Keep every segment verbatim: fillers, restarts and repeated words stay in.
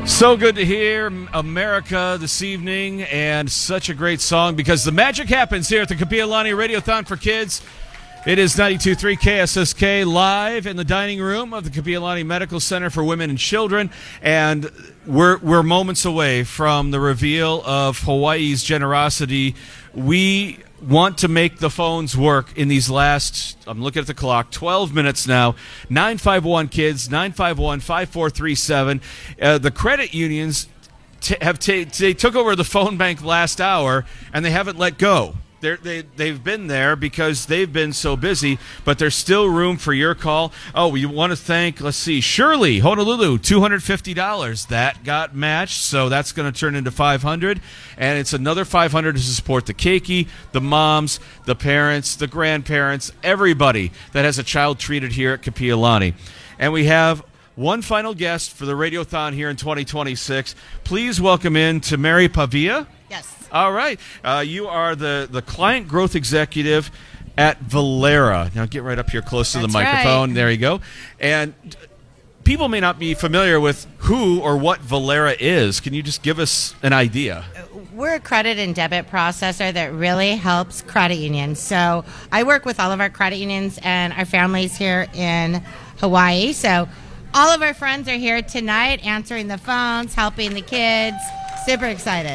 So good to hear America this evening, and such a great song because the magic happens here at the Kapi'olani Radiothon for Kids. It is ninety-two point three K S S K live in the dining room of the Kapi'olani Medical Center for Women and Children, and we're we're moments away from the reveal of Hawaii's generosity. We want to make the phones work in these last, I'm looking at the clock, twelve minutes now. nine five one kids, nine five one, five four three seven. Uh, the credit unions t- have t- they took over the phone bank last hour, and they haven't let go. They're, they, they've been there because they've been so busy, but there's still room for your call. Oh, we want to thank, let's see, Shirley, Honolulu, two hundred fifty dollars. That got matched, so that's going to turn into five hundred dollars. And it's another five hundred dollars to support the keiki, the moms, the parents, the grandparents, everybody that has a child treated here at Kapi'olani. And we have one final guest for the Radiothon here in twenty twenty-six. Please welcome in to Mary Pavia. Yes. All right. Uh, you are the, the client growth executive at Valera. Now get right up here close to That's the microphone. Right. There you go. And people may not be familiar with who or what Valera is. Can you just give us an idea? We're a credit and debit processor that really helps credit unions. So I work with all of our credit unions and our families here in Hawaii. So all of our friends are here tonight answering the phones, helping the kids. Super excited.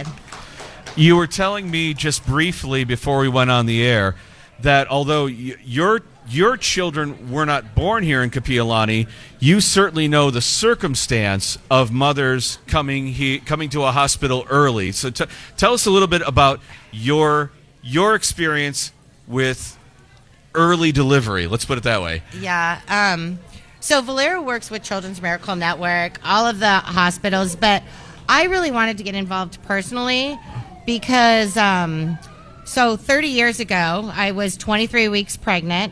You were telling me just briefly before we went on the air that although y- your your children were not born here in Kapi'olani, you certainly know the circumstance of mothers coming he, coming to a hospital early. So t- tell us a little bit about your your experience with early delivery. Let's put it that way. Yeah. Um, so Valera works with Children's Miracle Network, all of the hospitals, but I really wanted to get involved personally because, um, so thirty years ago, I was twenty-three weeks pregnant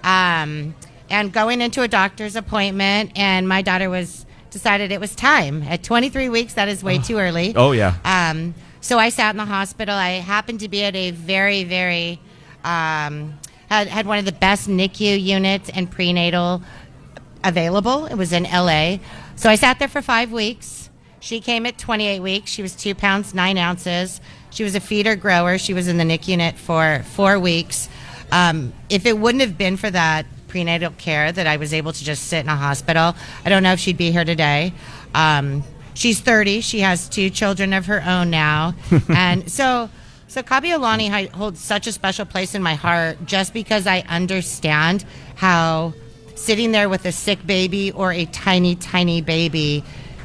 um, and going into a doctor's appointment, and my daughter was decided it was time. At twenty-three weeks, that is way oh. too early. Oh, yeah. Um, so I sat in the hospital. I happened to be at a very, very, um, had, had one of the best N I C U units and prenatal available. It was in L A. So I sat there for five weeks. She came at twenty-eight weeks. She was two pounds, nine ounces. She was a feeder grower. She was in the N I C U unit for four weeks. Um, if it wouldn't have been for that prenatal care that I was able to just sit in a hospital, I don't know if she'd be here today. Um, she's thirty. She has two children of her own now. and so so Kapi'olani holds such a special place in my heart just because I understand how sitting there with a sick baby or a tiny, tiny baby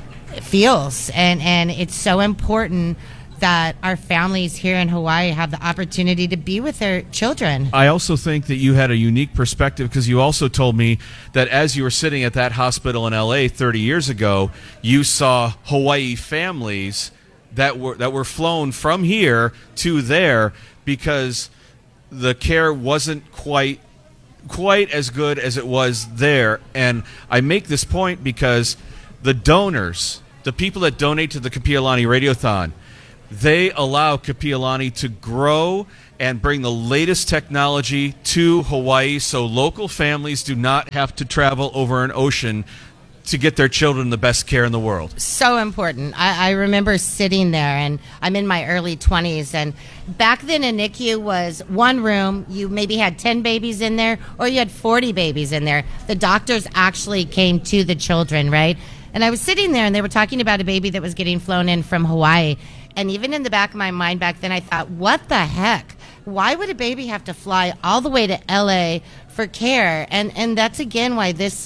feels. And, and it's so important that our families here in Hawaii have the opportunity to be with their children. I also think that you had a unique perspective because you also told me that as you were sitting at that hospital in L A thirty years ago, you saw Hawaii families that were that were flown from here to there because the care wasn't quite quite as good as it was there. And I make this point because the donors, the people that donate to the Kapi'olani Radiothon, they allow Kapi'olani to grow and bring the latest technology to Hawaii so local families do not have to travel over an ocean to get their children the best care in the world. So important. I, I remember sitting there, and I'm in my early twenties, and back then a N I C U was one room. You maybe had ten babies in there, or you had forty babies in there. The doctors actually came to the children, right? And I was sitting there, and they were talking about a baby that was getting flown in from Hawaii. And even in the back of my mind back then, I thought, what the heck? Why would a baby have to fly all the way to L A for care? And and that's, again, why this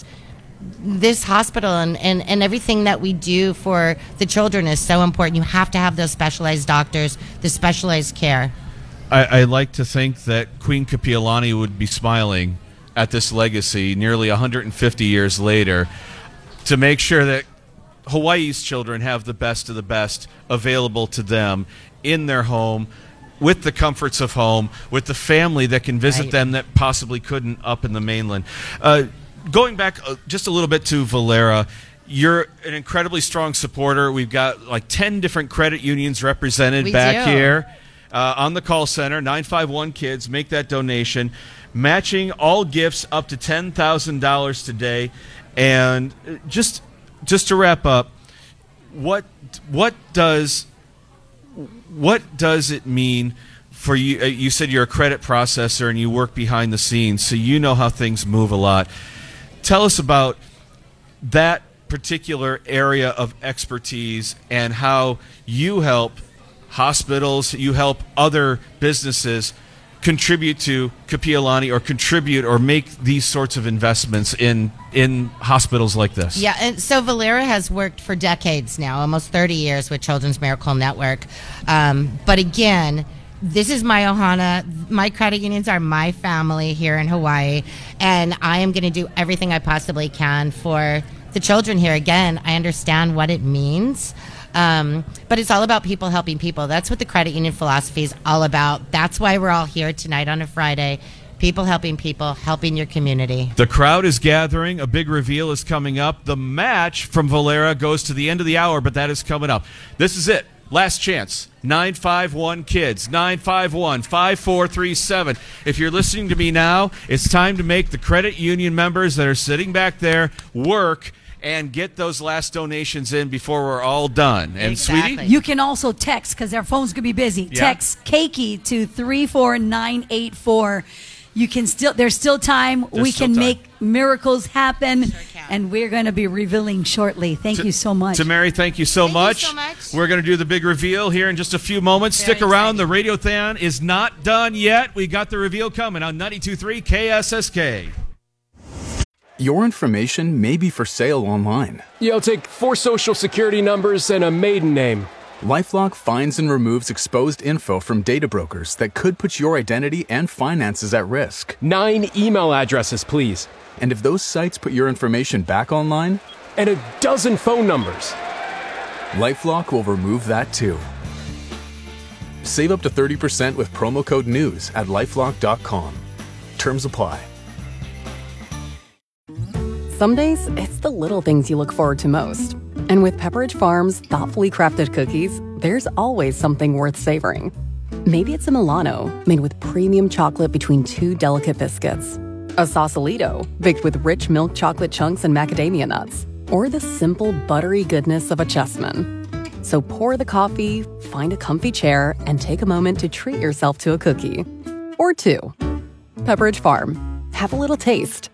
this hospital and, and, and everything that we do for the children is so important. You have to have those specialized doctors, the specialized care. I, I like to think that Queen Kapi'olani would be smiling at this legacy nearly one hundred fifty years later to make sure that Hawaii's children have the best of the best available to them in their home, with the comforts of home, with the family that can visit right. them that possibly couldn't up in the mainland. Uh, going back uh, just a little bit to Valera, you're an incredibly strong supporter. We've got like ten different credit unions represented we back do. here uh, on the call center, nine five one kids. Make that donation. Matching all gifts up to ten thousand dollars today. And just... Just to wrap up, what what does what does it mean for you? Uh, you said you're a credit processor and you work behind the scenes, so you know how things move a lot. Tell us about that particular area of expertise and how you help hospitals, you help other businesses contribute to Kapi'olani or contribute or make these sorts of investments in in hospitals like this. Yeah, and so Valera has worked for decades now, almost thirty years with Children's Miracle Network. Um, but again, this is my ohana. My credit unions are my family here in Hawaii, and I am going to do everything I possibly can for the children here. Again, I understand what it means. Um, but it's all about people helping people. That's what the credit union philosophy is all about. That's why we're all here tonight on a Friday. People helping people, helping your community. The crowd is gathering. A big reveal is coming up. The match from Valera goes to the end of the hour, but that is coming up. This is it. Last chance. nine five one kids. nine five one, five four three seven. If you're listening to me now, it's time to make the credit union members that are sitting back there work and get those last donations in before we're all done. And Exactly. Sweetie? You can also text, because our phones could be busy. Yeah. Text Keiki to three four nine eight four. You can still, there's still time. There's we still can time. make miracles happen. Sure can. And we're going to be revealing shortly. Thank To- you so much. To Mary, thank you so Thank you much. so much. We're going to do the big reveal here in just a few moments. Very Stick around. exciting. The Radiothon is not done yet. We got the reveal coming on ninety-two point three K S S K. Your information may be for sale online. Yeah, I'll take four social security numbers and a maiden name. LifeLock finds and removes exposed info from data brokers that could put your identity and finances at risk. Nine email addresses, please. And if those sites put your information back online, And a dozen phone numbers. LifeLock will remove that too. Save up to thirty percent with promo code NEWS at lifelock dot com. Terms apply. Some days, it's the little things you look forward to most. And with Pepperidge Farm's thoughtfully crafted cookies, there's always something worth savoring. Maybe it's a Milano, made with premium chocolate between two delicate biscuits. A Sausalito, baked with rich milk chocolate chunks and macadamia nuts. Or the simple, buttery goodness of a Chessman. So pour the coffee, find a comfy chair, and take a moment to treat yourself to a cookie. Or two. Pepperidge Farm. Have a little taste.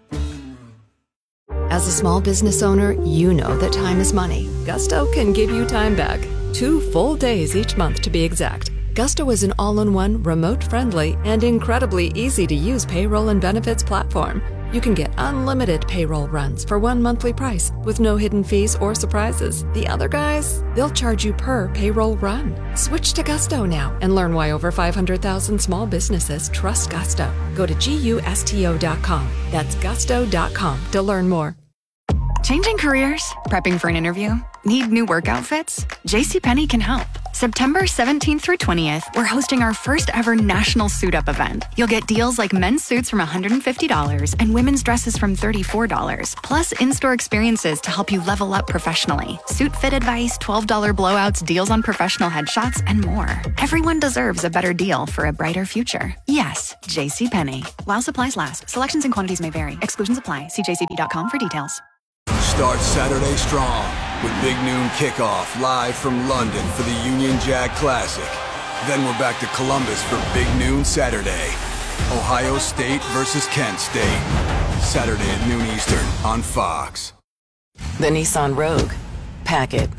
As a small business owner, you know that time is money. Gusto can give you time back. Two full days each month to be exact. Gusto is an all-in-one, remote-friendly, and incredibly easy-to-use payroll and benefits platform. You can get unlimited payroll runs for one monthly price with no hidden fees or surprises. The other guys, they'll charge you per payroll run. Switch to Gusto now and learn why over five hundred thousand small businesses trust Gusto. Go to gusto dot com. That's gusto dot com to learn more. Changing careers? Prepping for an interview? Need new work outfits? JCPenney can help. September seventeenth through twentieth, we're hosting our first ever national suit up event. You'll get deals like men's suits from one hundred fifty dollars and women's dresses from thirty-four dollars, plus in-store experiences to help you level up professionally. Suit fit advice, twelve dollars blowouts, deals on professional headshots, and more. Everyone deserves a better deal for a brighter future. Yes, JCPenney. While supplies last, selections and quantities may vary. Exclusions apply. See j c p dot com for details. Start Saturday strong with Big Noon Kickoff live from London for the Union Jack Classic. Then we're back to Columbus for Big Noon Saturday. Ohio State versus Kent State. Saturday at noon Eastern on Fox. The Nissan Rogue. Pack it.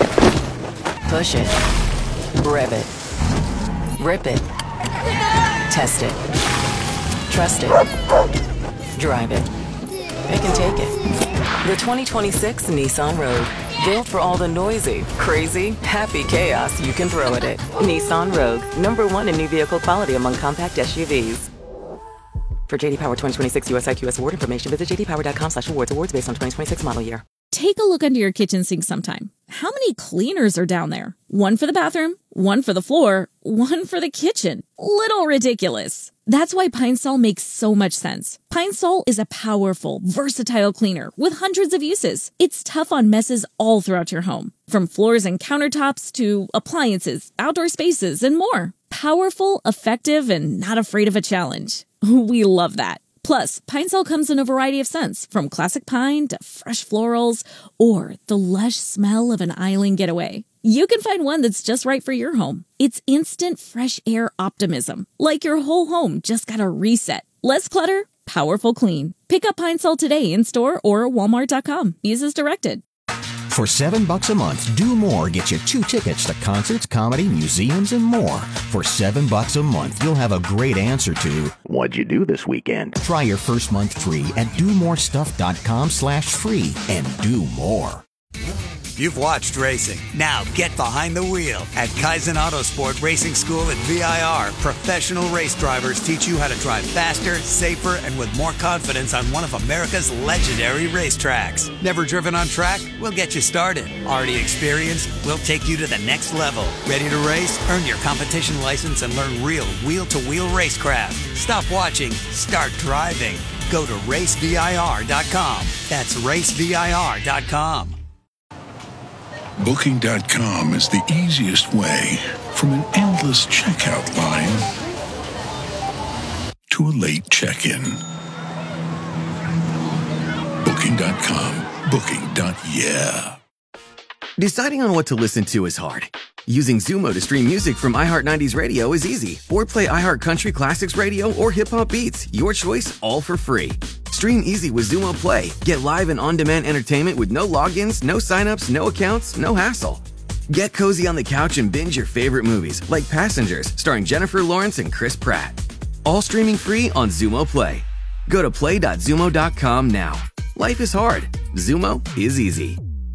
Push it. Rev it. Rip it. Test it. Trust it. Drive it. It can take it. The twenty twenty-six Nissan Rogue. Built for all the noisy, crazy, happy chaos you can throw at it. Nissan Rogue. Number one in new vehicle quality among compact S U Vs. For J D Power twenty twenty-six U S I Q S award information, visit j d power dot com slash awards. Awards based on twenty twenty-six model year. Take a look under your kitchen sink sometime. How many cleaners are down there? One for the bathroom, one for the floor, one for the kitchen. Little ridiculous. That's why Pine Sol makes so much sense. Pine Sol is a powerful, versatile cleaner with hundreds of uses. It's tough on messes all throughout your home, from floors and countertops to appliances, outdoor spaces, and more. Powerful, effective, and not afraid of a challenge. We love that. Plus, Pine Sol comes in a variety of scents, from classic pine to fresh florals or the lush smell of an island getaway. You can find one that's just right for your home. It's instant fresh air optimism, like your whole home just got a reset. Less clutter, powerful clean. Pick up Pine Sol today in store or at walmart dot com. Use as directed. For seven bucks a month, Do More gets you two tickets to concerts, comedy, museums, and more. For seven bucks a month, you'll have a great answer to what'd you do this weekend? Try your first month free at do more stuff dot com slash free and do more. You've watched racing. Now get behind the wheel. At Kaizen Autosport Racing School at V I R, professional race drivers teach you how to drive faster, safer, and with more confidence on one of America's legendary racetracks. Never driven on track? We'll get you started. Already experienced? We'll take you to the next level. Ready to race? Earn your competition license and learn real wheel-to-wheel racecraft. Stop watching. Start driving. Go to race V I R dot com. That's race V I R dot com. Booking dot com is the easiest way from an endless checkout line to a late check-in. Booking dot com. Booking. Yeah. Deciding on what to listen to is hard. Using Zumo to stream music from iHeart nineties Radio is easy. Or play iHeart Country Classics Radio or Hip Hop Beats. Your choice, all for free. Stream easy with Zumo Play. Get live and on-demand entertainment with no logins, no signups, no accounts, no hassle. Get cozy on the couch and binge your favorite movies, like Passengers, starring Jennifer Lawrence and Chris Pratt. All streaming free on Zumo Play. Go to play dot zumo dot com now. Life is hard. Zumo is easy.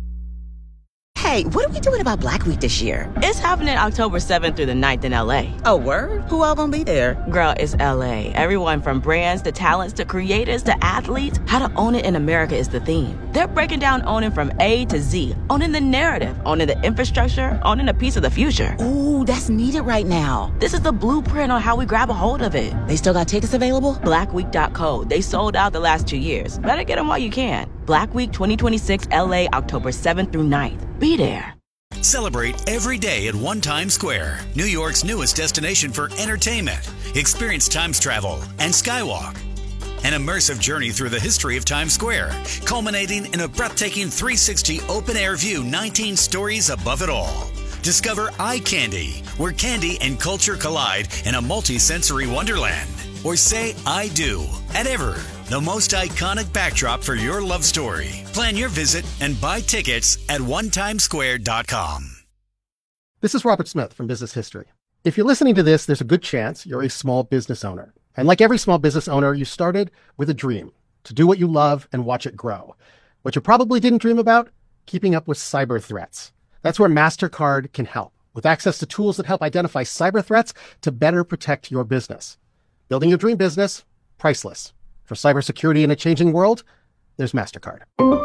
Hey, what are we doing about Black Week this year? It's happening October seventh through the ninth in L A. Oh, word? Who all gonna be there? Girl, it's L A. Everyone from brands to talents to creators to athletes. How to own it in America is the theme. They're breaking down owning from A to Z. Owning the narrative, owning the infrastructure, owning a piece of the future. Ooh, that's needed right now. This is the blueprint on how we grab a hold of it. They still got tickets available? black week dot co. They sold out the last two years. Better get them while you can. Black Week twenty twenty-six L A, October seventh through ninth. Be there. Celebrate every day at One Times Square, New York's newest destination for entertainment. Experience Times Travel and Skywalk. An immersive journey through the history of Times Square, culminating in a breathtaking three sixty open-air view, nineteen stories above it all. Discover Eye Candy, where candy and culture collide in a multi-sensory wonderland. Or say I do at Ever, the most iconic backdrop for your love story. Plan your visit and buy tickets at one times square dot com. This is Robert Smith from Business History. If you're listening to this, there's a good chance you're a small business owner. And like every small business owner, you started with a dream to do what you love and watch it grow. What you probably didn't dream about? Keeping up with cyber threats. That's where MasterCard can help, with access to tools that help identify cyber threats to better protect your business. Building your dream business, priceless. For cybersecurity in a changing world, there's MasterCard.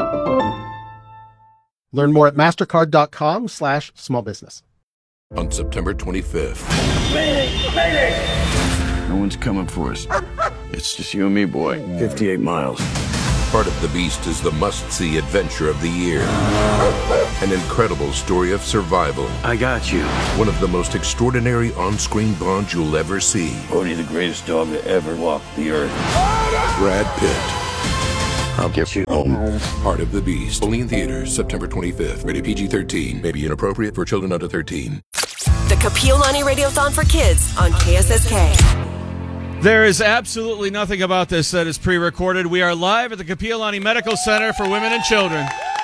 Learn more at mastercard dot com slash small business. On September twenty-fifth. Mayday! Mayday! No one's coming for us. It's just you and me, boy. fifty-eight miles. Part of the Beast is the must-see adventure of the year. An incredible story of survival. I got you. One of the most extraordinary on-screen bonds you'll ever see. Odie, the greatest dog to ever walk the earth. Brad Pitt. I'll get you home. Part of the Beast. Only in theaters September twenty-fifth. Rated P G thirteen. May be inappropriate for children under thirteen. The Kapiolani Radiothon for Kids on K S S K. There is absolutely nothing about this that is pre-recorded. We are live at the Kapiolani Medical Center for Women and Children.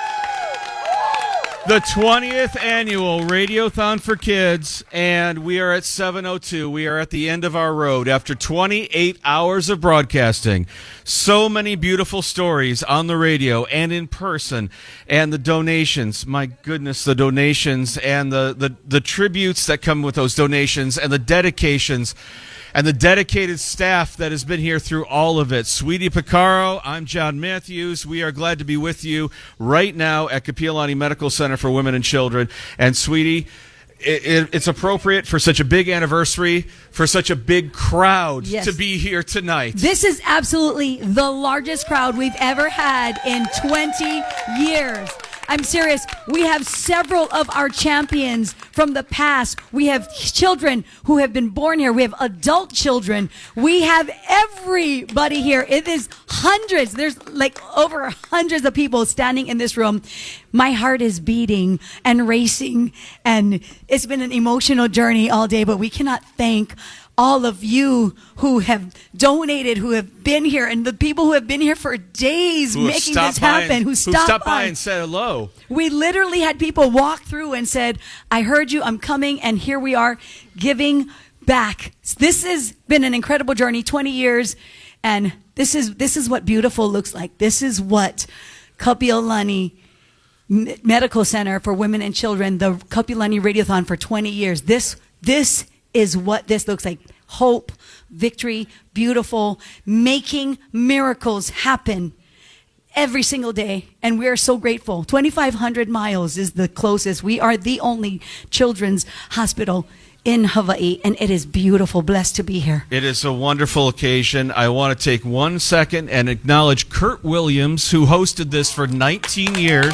The twentieth annual Radiothon for Kids, and we are at seven oh two. We are at the end of our road after twenty-eight hours of broadcasting. So many beautiful stories on the radio and in person, and the donations. My goodness, the donations and the, the, the tributes that come with those donations and the dedications. And the dedicated staff that has been here through all of it. Sweetie Picaro, I'm John Matthews. We are glad to be with you right now at Kapiolani Medical Center for Women and Children. And Sweetie, it, it, it's appropriate for such a big anniversary, for such a big crowd Yes. to be here tonight. This is absolutely the largest crowd we've ever had in twenty years. I'm serious. We have several of our champions from the past. We have children who have been born here. We have adult children. We have everybody here. It is hundreds. There's like over hundreds of people standing in this room. My heart is beating and racing, and it's been an emotional journey all day, but we cannot thank all of you who have donated, who have been here, and the people who have been here for days Who have making stopped this by happen, and- who who stopped, stopped by by and said hello. We literally had people walk through and said, I heard you, I'm coming, and here we are giving back. This has been an incredible journey, twenty years, and this is this is what beautiful looks like. This is what Kapiolani Medical Center for Women and Children, the Kapiolani Radiothon for twenty years. This this is what this looks like. Hope, victory, beautiful, making miracles happen every single day. And we are so grateful. twenty-five hundred miles is the closest. We are the only children's hospital in Hawaii, and it is beautiful. Blessed to be here. It is a wonderful occasion. I want to take one second and acknowledge Kurt Williams, who hosted this for nineteen years.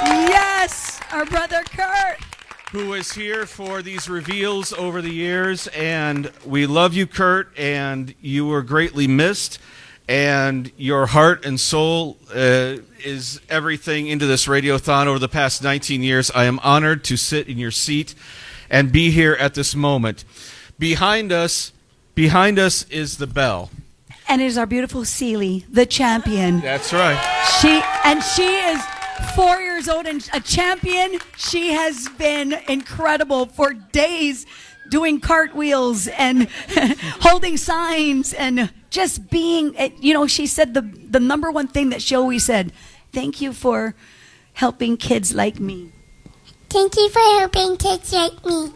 Yes, our brother Kurt. Who is here for these reveals over the years. And we love you, Kurt, and you were greatly missed. And your heart and soul uh, is everything into this radiothon over the past nineteen years. I am honored to sit in your seat and be here at this moment. Behind us, behind us is the bell. And it is our beautiful Celie, the champion. That's right. She and she is four years old and a champion. She has been incredible for days, doing cartwheels and holding signs and just being, you know, she said the, the number one thing that she always said, thank you for helping kids like me. Thank you for helping kids like me.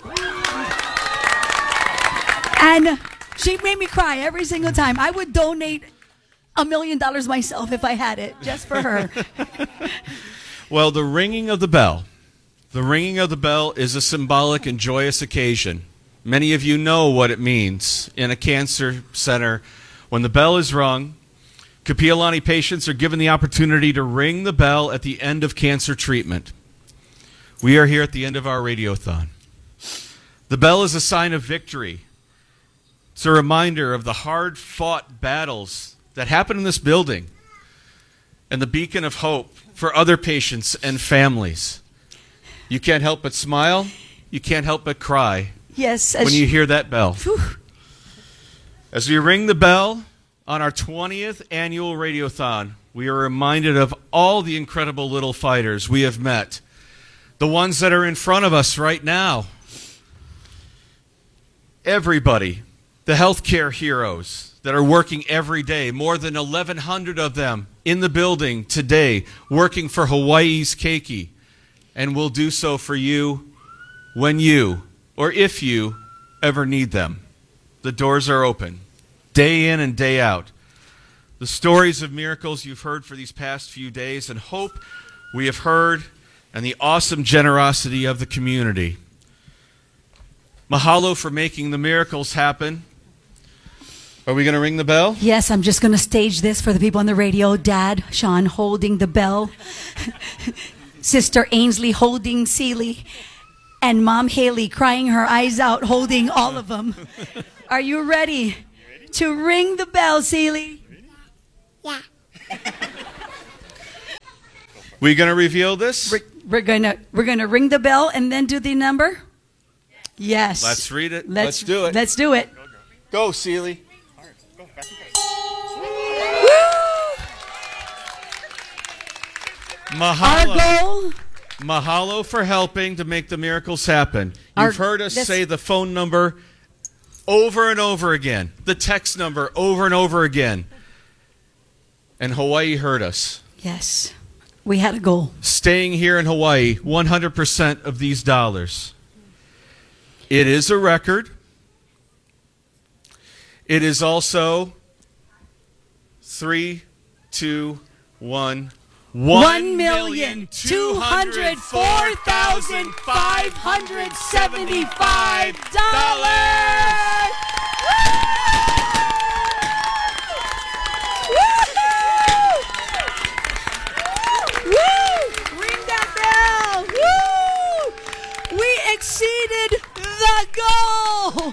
And she made me cry every single time. I would donate a million dollars myself if I had it, just for her. Well, the ringing of the bell. The ringing of the bell is a symbolic and joyous occasion. Many of you know what it means in a cancer center. When the bell is rung, Kapiolani patients are given the opportunity to ring the bell at the end of cancer treatment. We are here at the end of our radiothon. The bell is a sign of victory. It's a reminder of the hard-fought battles that happen in this building and the beacon of hope for other patients and families. You can't help but smile. You can't help but cry. Yes. When she, you hear that bell. Whew. As we ring the bell on our twentieth annual radiothon, we are reminded of all the incredible little fighters we have met. The ones that are in front of us right now. Everybody. The healthcare heroes that are working every day, more than eleven hundred of them in the building today, working for Hawaii's Keiki, and will do so for you when you, or if you, ever need them. The doors are open, day in and day out. The stories of miracles you've heard for these past few days, and hope we have heard, and the awesome generosity of the community. Mahalo for making the miracles happen. Are we going to ring the bell? Yes, I'm just going to stage this for the people on the radio. Dad, Sean, holding the bell. Sister Ainsley holding Celie. And Mom Haley crying her eyes out, holding all of them. Are you ready to ring the bell, Celie? Yeah. We going to reveal this? We're, we're going to we're going to ring the bell and then do the number? Yes. Let's read it. Let's, Let's do it. Let's do it. Go, Celie. Mahalo. Our goal. Mahalo for helping to make the miracles happen. You've Our, heard us this, say the phone number over and over again, the text number over and over again. And Hawaii heard us. Yes. We had a goal. Staying here in Hawaii, one hundred percent of these dollars. It is a record. It is also three, two, one. One million two hundred four thousand five hundred seventy-five dollars. Woo! Ring that exceeded the goal.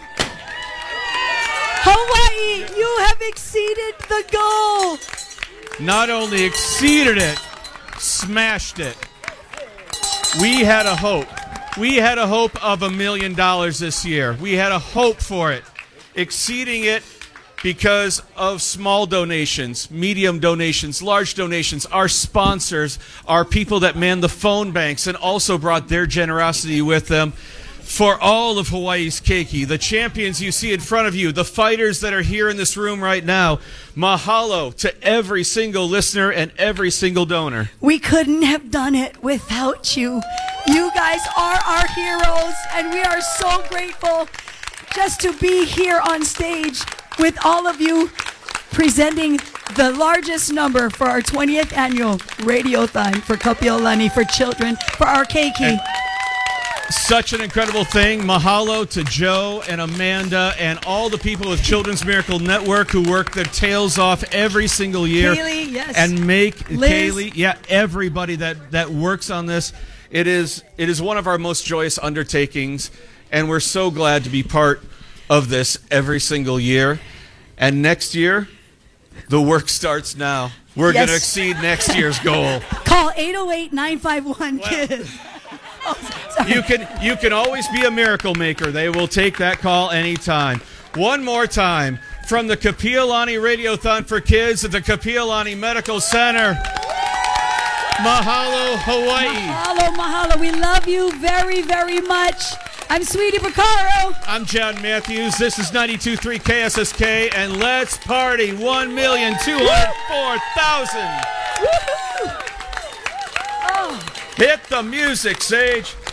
Hawaii, you have exceeded the goal. Not only exceeded it, smashed it. We had a hope. We had a hope of a million dollars this year. We had a hope for it. Exceeding it because of small donations, medium donations, large donations, our sponsors, our people that man the phone banks and also brought their generosity with them. For all of Hawaii's keiki, the champions you see in front of you, the fighters that are here in this room right now, mahalo to every single listener and every single donor. We couldn't have done it without you. You guys are our heroes, and we are so grateful just to be here on stage with all of you presenting the largest number for our twentieth annual Radiothon for Kapiolani for children, for our keiki. And such an incredible thing. Mahalo to Joe and Amanda and all the people with Children's Miracle Network who work their tails off every single year. Kaylee, yes. And make Liz. Kaylee, yeah, everybody that, that works on this. It is it is one of our most joyous undertakings, and we're so glad to be part of this every single year. And next year, the work starts now. We're Yes. going to exceed next year's goal. Call eight oh eight, nine five one, KIDS. You can you can always be a miracle maker. They will take that call anytime. One more time from the Kapiolani Radiothon for Kids at the Kapiolani Medical Center. Mahalo, Hawaii. Mahalo, mahalo. We love you very, very much. I'm Sweetie Picaro. I'm John Matthews. This is ninety-two point three K S S K, and let's party one million two hundred four thousand. Oh. Hit the music, Sage.